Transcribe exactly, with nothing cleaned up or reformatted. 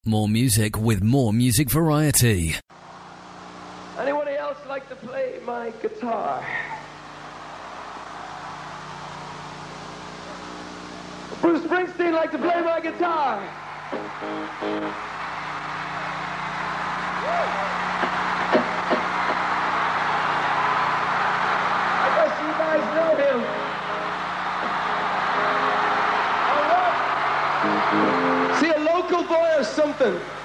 More music with more music variety. Anybody else like to play my guitar? Bruce Springsteen like to play my guitar. I guess you guys know him. All right. See, a local boy or something.